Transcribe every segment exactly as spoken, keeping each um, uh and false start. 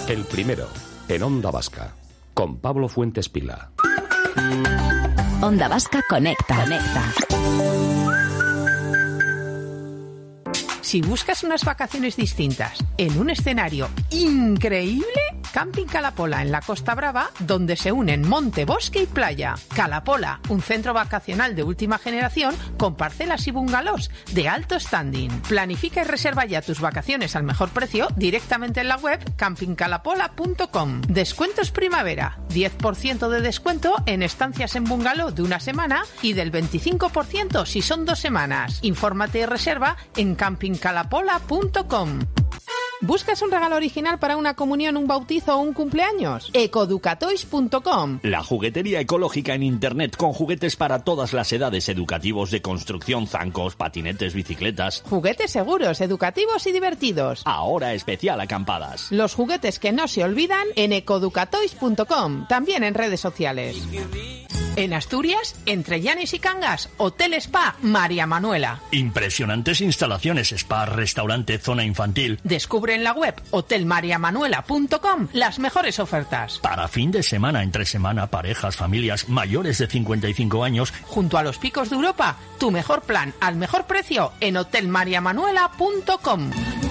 El primero, en Onda Vasca, con Pablo Fuentes Pila. Onda Vasca conecta. Conecta. Si buscas unas vacaciones distintas en un escenario increíble, Camping Calapola en la Costa Brava, donde se unen monte, bosque y playa. Calapola, un centro vacacional de última generación con parcelas y bungalows de alto standing. Planifica y reserva ya tus vacaciones al mejor precio directamente en la web camping calapola punto com. Descuentos primavera, diez por ciento de descuento en estancias en bungalow de una semana y del veinticinco por ciento si son dos semanas. Infórmate y reserva en camping calapola punto com. ¿Buscas un regalo original para una comunión, un bautizo o un cumpleaños? ecoducatoys punto com. La juguetería ecológica en internet con juguetes para todas las edades, educativos, de construcción, zancos, patinetes, bicicletas. Juguetes seguros, educativos y divertidos. Ahora especial acampadas. Los juguetes que no se olvidan en ecoducatoys punto com, también en redes sociales. En Asturias, entre Llanes y Cangas, Hotel Spa María Manuela. Impresionantes instalaciones, spa, restaurante, zona infantil. Descubre en la web hotel maría manuela punto com las mejores ofertas. Para fin de semana, entre semana, parejas, familias mayores de cincuenta y cinco años. Junto a los picos de Europa, tu mejor plan al mejor precio en hotel maría manuela punto com.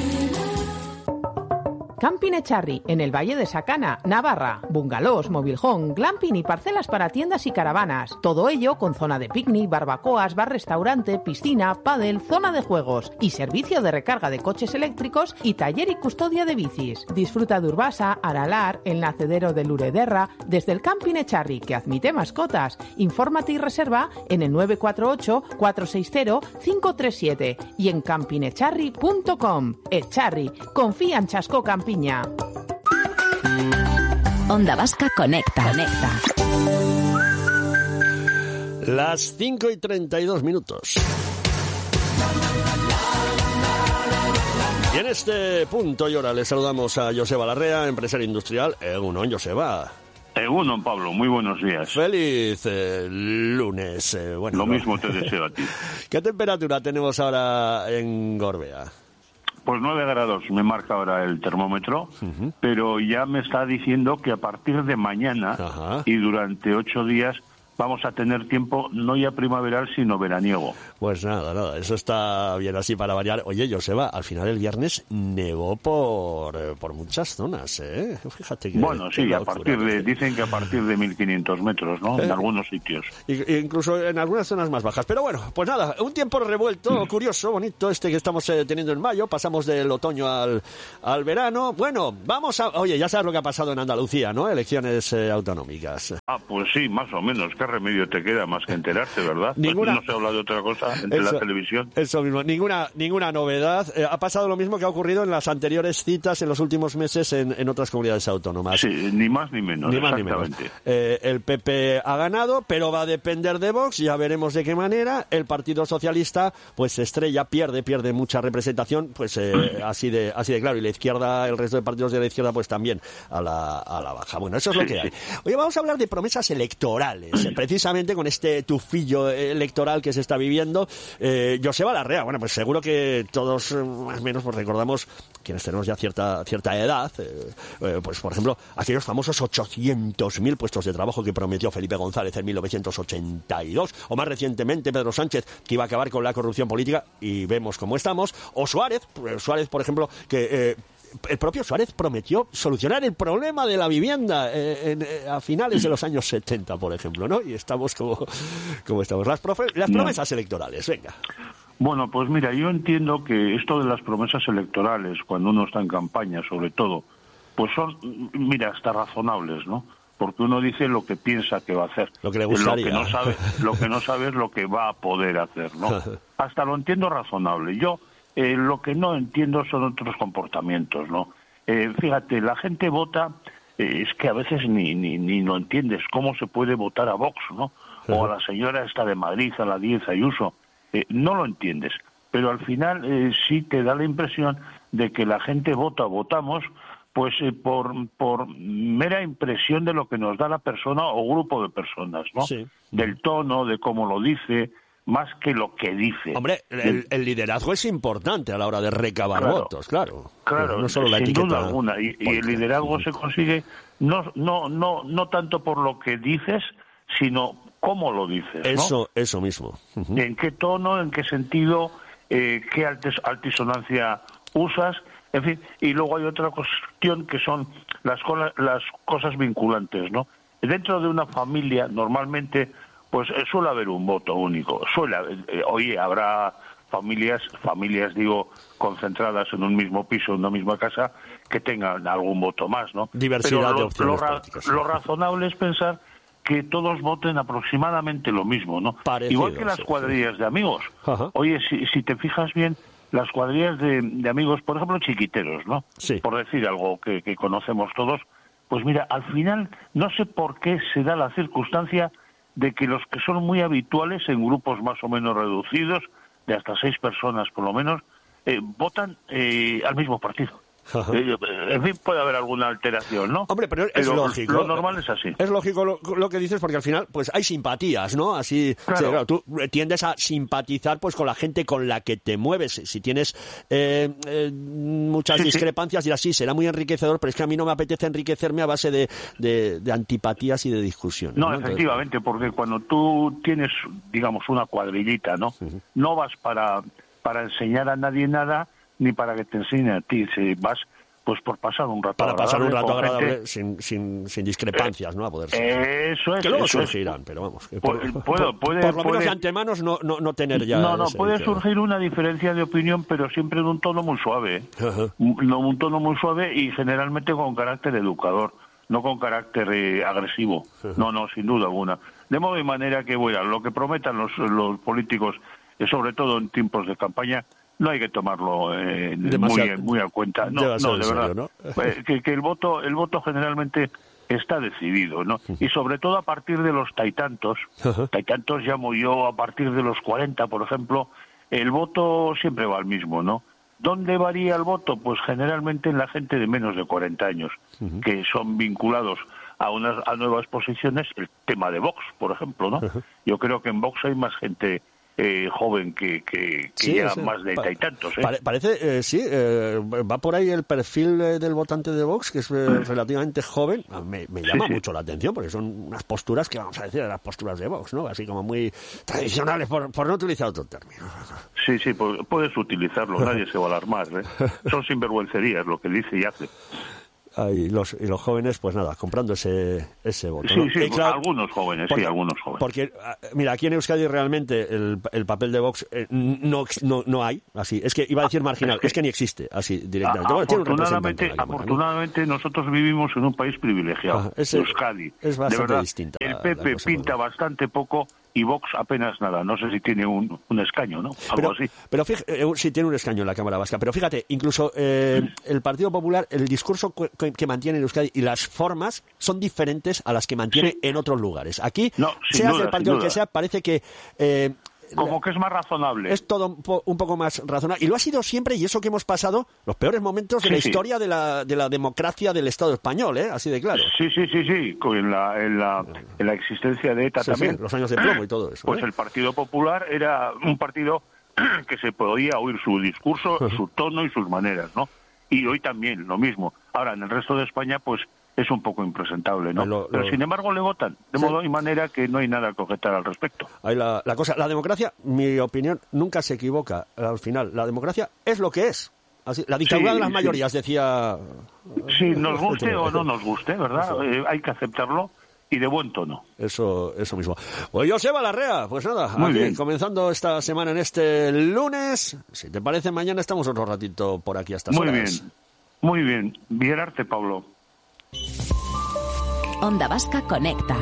Camping Echarri, en el Valle de Sacana, Navarra. Bungalows, mobilhome, glamping y parcelas para tiendas y caravanas. Todo ello con zona de picnic, barbacoas, bar-restaurante, piscina, pádel, zona de juegos y servicio de recarga de coches eléctricos y taller y custodia de bicis. Disfruta de Urbasa, Aralar, el nacedero de Lurederra, desde el Camping Echarri, que admite mascotas. Infórmate y reserva en el nueve cuatro ocho, cuatro seis cero, cinco tres siete y en camping echarri punto com. Echarri, confía en Chasco Camping. Onda Vasca conecta. Conecta. Las cinco y treinta y dos minutos. Y en este punto y hora le saludamos a Joseba Larrea, empresario industrial. Egunon, Joseba. Egunon, Pablo, muy buenos días. Feliz eh, lunes. Eh, bueno, Lo mismo te deseo a ti. ¿Qué temperatura tenemos ahora en Gorbea? Pues nueve grados me marca ahora el termómetro, uh-huh. Pero ya me está diciendo que a partir de mañana uh-huh. y durante ocho días vamos a tener tiempo no ya primaveral, sino veraniego. Pues nada, nada, eso está bien así para variar. Oye, Joseba, al final el viernes nevó por, por muchas zonas, ¿eh? Fíjate que... Bueno, sí, a partir de, dicen que a partir de mil quinientos metros, ¿no? ¿Eh? En algunos sitios. Y, incluso en algunas zonas más bajas. Pero bueno, pues nada, un tiempo revuelto, curioso, bonito este que estamos eh, teniendo en mayo. Pasamos del otoño al, al verano. Bueno, vamos a... Oye, ya sabes lo que ha pasado en Andalucía, ¿no? Elecciones eh, autonómicas. Ah, pues sí, más o menos. ¿Qué remedio te queda más que enterarte, verdad? Ninguna... Pues no se habla de otra cosa entre eso, la televisión. Eso mismo, ninguna ninguna novedad. Eh, ha pasado lo mismo que ha ocurrido en las anteriores citas en los últimos meses en, en otras comunidades autónomas. Sí, ni más ni menos, ni más ni menos. Eh, el P P ha ganado, pero va a depender de Vox, ya veremos de qué manera. El Partido Socialista, pues estrella, pierde, pierde mucha representación, pues eh, así de así de claro. Y la izquierda, el resto de partidos de la izquierda, pues también a la, a la baja. Bueno, eso es lo que hay. Oye, vamos a hablar de promesas electorales, precisamente con este tufillo electoral que se está viviendo. Eh, Joseba Larrea, bueno, pues seguro que todos más o menos pues recordamos, quienes tenemos ya cierta cierta edad, eh, eh, pues por ejemplo, aquellos famosos ochocientos mil puestos de trabajo que prometió Felipe González en mil novecientos ochenta y dos, o más recientemente Pedro Sánchez, que iba a acabar con la corrupción política, y vemos cómo estamos, o Suárez, Suárez por ejemplo, que... Eh, el propio Suárez prometió solucionar el problema de la vivienda eh, en, eh, a finales de los años setenta, por ejemplo, ¿no? Y estamos como, como estamos. Las, profe- las promesas no. electorales, venga. Bueno, pues mira, yo entiendo que esto de las promesas electorales, cuando uno está en campaña, sobre todo, pues son, mira, hasta razonables, ¿no? Porque uno dice lo que piensa que va a hacer. Lo que le gustaría. Lo que no sabe, lo que no sabe es lo que va a poder hacer, ¿no? Hasta lo entiendo razonable. Yo... Eh, lo que no entiendo son otros comportamientos, ¿no? Eh, fíjate, la gente vota, eh, es que a veces ni, ni ni lo entiendes, cómo se puede votar a Vox, ¿no? O a la señora esta de Madrid, a la Díez Ayuso, eh, no lo entiendes. Pero al final eh, sí te da la impresión de que la gente vota, votamos, pues eh, por, por mera impresión de lo que nos da la persona o grupo de personas, ¿no? Sí. Del tono, de cómo lo dice... más que lo que dice. Hombre, el, el liderazgo es importante a la hora de recabar claro, votos, claro. Claro, no solo la sin etiqueta duda alguna. Y, y el liderazgo se consigue no, no, no, no tanto por lo que dices, sino cómo lo dices, ¿no? Eso, eso mismo. Uh-huh. En qué tono, en qué sentido, eh, qué altis, altisonancia usas, en fin. Y luego hay otra cuestión que son las, las cosas vinculantes, ¿no? Dentro de una familia, normalmente, pues suele haber un voto único. Suele haber, eh, oye, habrá familias, familias digo, concentradas en un mismo piso, en una misma casa, que tengan algún voto más, ¿no? Diversidad Pero lo, de opciones lo, ra políticas. lo razonable es pensar que todos voten aproximadamente lo mismo, ¿no? Parecido, igual que las sí, cuadrillas sí. de amigos. Ajá. Oye, si, si te fijas bien, las cuadrillas de, de amigos, por ejemplo, chiquiteros, ¿no? Sí. Por decir algo que, que conocemos todos, pues mira, al final no sé por qué se da la circunstancia de que los que son muy habituales en grupos más o menos reducidos, de hasta seis personas por lo menos, eh, votan eh, al mismo partido. Eh, en fin, puede haber alguna alteración, ¿no? Hombre, pero es pero lógico. Lo normal es así. Es lógico lo, lo que dices, porque al final pues hay simpatías, ¿no? Así, claro. Sí, claro, tú tiendes a simpatizar pues con la gente con la que te mueves. Si tienes eh, eh, muchas sí, discrepancias, sí. dirás, sí, será muy enriquecedor, pero es que a mí no me apetece enriquecerme a base de, de, de antipatías y de discusiones. No, ¿no? efectivamente, Entonces, porque cuando tú tienes, digamos, una cuadrillita, ¿no? Uh-huh. No vas para, para enseñar a nadie nada, ni para que te enseñe a ti, si vas pues por pasar un rato para agradable. Para pasar un rato agradable gente, sin, sin, sin discrepancias, eh, ¿no? A poder ser. Eh, eso es. Que luego eso surgirán, es. pero vamos. Que por, por, puedo, puede, por lo puede, menos de antemano no, no, no tener ya... No, no, ese, puede que... surgir una diferencia de opinión, pero siempre en un tono muy suave. Uh-huh. un, un tono muy suave y generalmente con carácter educador, no con carácter eh, agresivo. Uh-huh. No, no, sin duda alguna. De modo y manera que, bueno, lo que prometan los, los políticos, eh, sobre todo en tiempos de campaña, no hay que tomarlo eh, muy, muy a cuenta. No, no, de verdad. ¿No? que, que el voto, el voto generalmente está decidido, ¿no? Uh-huh. Y sobre todo a partir de los taitantos, uh-huh. taitantos llamo yo a partir de los cuarenta, por ejemplo, el voto siempre va al mismo, ¿no? ¿Dónde varía el voto? Pues generalmente en la gente de menos de cuarenta años, uh-huh. que son vinculados a unas a nuevas posiciones, el tema de Vox, por ejemplo, ¿no? Uh-huh. Yo creo que en Vox hay más gente Eh, joven que, que, que sí, ya sí. más de pa- tantos. ¿eh? Pare, parece, eh, sí, eh, va por ahí el perfil eh, del votante de Vox, que es eh, relativamente joven. Me, me llama sí, mucho sí. la atención, porque son unas posturas que vamos a decir, las posturas de Vox, ¿no? Así como muy tradicionales, por, por no utilizar otro término. Sí, sí, puedes utilizarlo, nadie se va a alarmar. ¿eh? Son sinvergüencerías lo que dice y hace. Ah, y, los, y los jóvenes, pues nada, comprando ese ese voto. Sí, ¿no? sí, eh, claro, algunos jóvenes, porque, sí, algunos jóvenes. Porque, mira, aquí en Euskadi realmente el, el papel de Vox eh, no, no no hay, así. Es que iba a decir marginal, es que, es que ni existe, así, directamente. Bueno, afortunadamente, Cámara, afortunadamente ¿no? nosotros vivimos en un país privilegiado, ah, ese, Euskadi. Es bastante de verdad, distinta. El P P pinta buena. bastante poco y Vox apenas nada. No sé si tiene un, un escaño, ¿no? Algo pero, así. Pero fíjate, eh, sí tiene un escaño en la Cámara Vasca. Pero fíjate, incluso eh, el Partido Popular, el discurso que, que mantiene en Euskadi y las formas son diferentes a las que mantiene sí. en otros lugares. Aquí, no, seas duda, el partido que sea, parece que... Eh, como que es más razonable. Es todo un, po un poco más razonable. Y lo ha sido siempre, y eso que hemos pasado, los peores momentos de sí, la historia sí. de, la, de la democracia del Estado español, ¿eh? Así de claro. Sí, sí, sí, sí. En la, en la, en la existencia de ETA sí, también. Sí, los años de plomo y todo eso. Pues ¿eh? el Partido Popular era un partido que se podía oír su discurso, uh-huh. su tono y sus maneras, ¿no? Y hoy también, lo mismo. Ahora, en el resto de España, pues es un poco impresentable, ¿no? Lo, lo... Pero sin embargo le votan, de sí. modo y manera que no hay nada que objetar al respecto. Ahí la, la cosa, la democracia, mi opinión, nunca se equivoca al final. La democracia es lo que es. Así, la dictadura sí, de las sí. mayorías, decía... Sí, nos guste o no nos guste, ¿verdad? Eh, hay que aceptarlo y de buen tono. Eso eso mismo. Pues Joseba Larrea, pues nada, Muy aquí, bien. comenzando esta semana en este lunes. Si te parece, mañana estamos otro ratito por aquí hasta Muy horas. bien, muy bien. Bien arte, Pablo. Onda Vasca Conecta.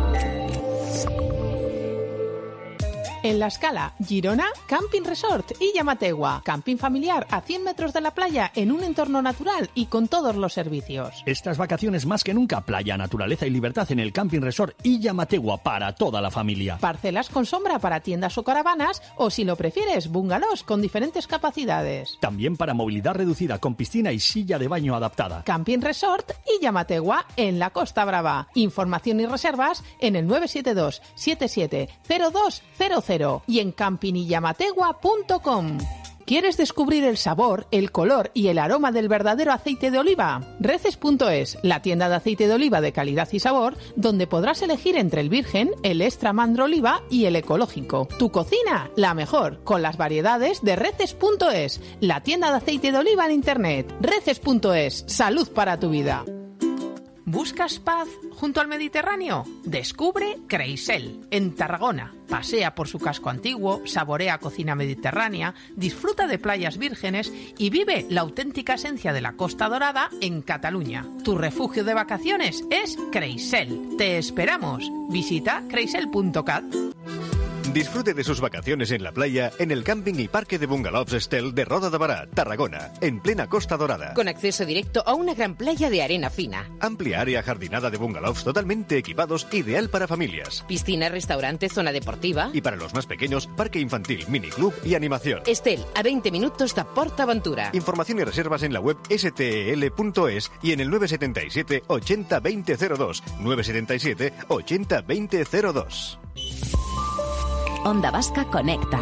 En La Escala, Girona, Camping Resort y Llamategua. Camping familiar a cien metros de la playa en un entorno natural y con todos los servicios. Estas vacaciones más que nunca, playa, naturaleza y libertad en el Camping Resort y Llamategua para toda la familia. Parcelas con sombra para tiendas o caravanas o, si lo prefieres, bungalows con diferentes capacidades. También para movilidad reducida con piscina y silla de baño adaptada. Camping Resort y Llamategua en la Costa Brava. Información y reservas en el nueve siete dos, siete siete cero dos cero cero. Nájero y en campinillamategua punto com. ¿Quieres descubrir el sabor, el color y el aroma del verdadero aceite de oliva? Reces punto es, la tienda de aceite de oliva de calidad y sabor, donde podrás elegir entre el virgen, el extra mandro oliva y el ecológico. Tu cocina, la mejor, con las variedades de Reces punto es, la tienda de aceite de oliva en internet. Reces punto es, salud para tu vida. ¿Buscas paz junto al Mediterráneo? Descubre Creisel, en Tarragona. Pasea por su casco antiguo, saborea cocina mediterránea, disfruta de playas vírgenes y vive la auténtica esencia de la Costa Dorada en Cataluña. Tu refugio de vacaciones es Creisel. ¡Te esperamos! Visita creisel punto cat. Disfrute de sus vacaciones en la playa en el camping y parque de bungalows Estel de Roda de Bará, Tarragona, en plena Costa Dorada. Con acceso directo a una gran playa de arena fina. Amplia área jardinada de bungalows totalmente equipados, ideal para familias. Piscina, restaurante, zona deportiva. Y para los más pequeños, parque infantil, miniclub y animación. Estel, a veinte minutos de PortAventura. Información y reservas en la web ese te ele punto es y en el nueve setenta y siete ochenta veinte cero dos. nueve setenta y siete ochenta veinte cero dos. Onda Vasca Conecta.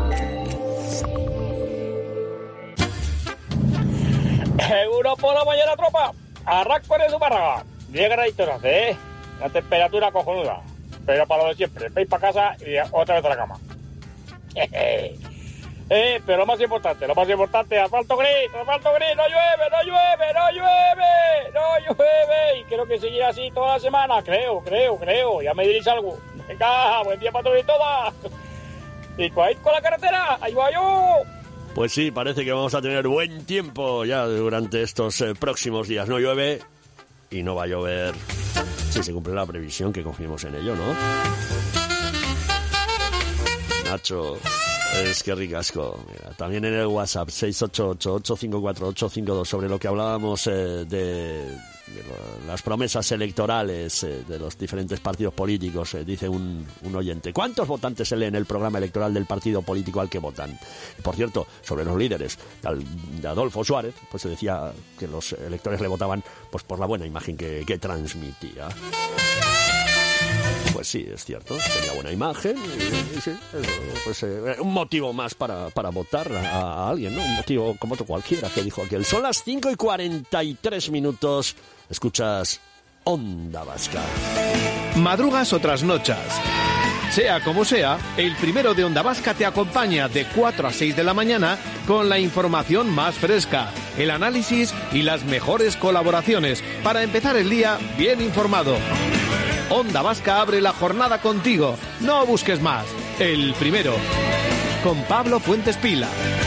Seguro por la mañana, tropa. Arranco en el Zumárraga. diez graditos hace, ¿eh? La temperatura cojonuda. Pero para lo de siempre. Veis para casa y otra vez a la cama. eh, pero lo más importante, lo más importante, asfalto gris, asfalto gris. No llueve, no llueve, no llueve, no llueve. Y creo que seguirá así toda la semana. Creo, creo, creo. Ya me diréis algo. Venga, buen día para todos y todas. ¿Y cuál con la carretera? ¡Ahí va yo! Pues sí, parece que vamos a tener buen tiempo ya durante estos eh, próximos días. No llueve y no va a llover. Si se cumple la previsión, que confiemos en ello, ¿no? Nacho, es que ricasco. Mira, también en el WhatsApp seis ocho ocho, ocho cinco cuatro, ocho cinco dos sobre lo que hablábamos eh, de... de las promesas electorales eh, de los diferentes partidos políticos, eh, dice un, un oyente. ¿Cuántos votantes se leen el programa electoral del partido político al que votan? Y por cierto, sobre los líderes de Adolfo Suárez, pues se decía que los electores le votaban pues por la buena imagen que, que transmitía. Pues sí, es cierto, tenía buena imagen y, y sí, pues eh, un motivo más para, para votar a, a alguien, ¿no? Un motivo como otro cualquiera que dijo aquel. Son las cinco y cuarenta y tres minutos, escuchas Onda Vasca. Madrugas o trasnochas. Sea como sea, el primero de Onda Vasca te acompaña de cuatro a seis de la mañana con la información más fresca, el análisis y las mejores colaboraciones para empezar el día bien informado. Onda Vasca abre la jornada contigo. No busques más. El primero. Con Pablo Fuentes Pila.